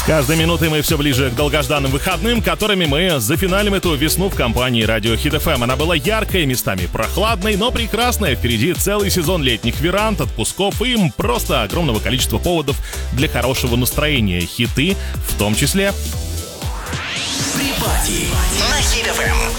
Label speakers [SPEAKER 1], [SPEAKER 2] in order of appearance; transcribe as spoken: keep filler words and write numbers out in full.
[SPEAKER 1] Каждой минутой мы все ближе к долгожданным выходным, которыми мы зафиналим эту весну в компании Радио Хит эф эм. Она была яркой, местами прохладной, но прекрасная. Впереди целый сезон летних веранд, отпусков и просто огромного количества поводов для хорошего настроения. Хиты в том числе.
[SPEAKER 2] Припати на Хит эф эм.